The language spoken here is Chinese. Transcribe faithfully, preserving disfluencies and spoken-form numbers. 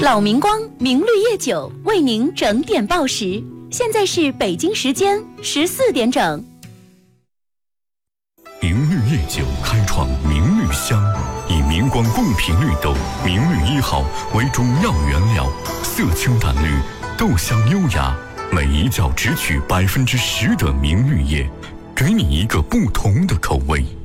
老明光明绿叶酒为您整点报时，现在是北京时间十四点整。 明绿叶酒开创明绿香，以明光贡品绿豆明绿一号为主要原料，色清淡绿，豆香优雅，每一角只取百分之十的明绿叶，给你一个不同的口味。